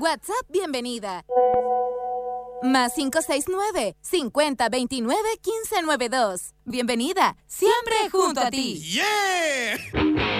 WhatsApp bienvenida. Más 569-5029-1592. Bienvenida, siempre junto a ti. ¡Yeah!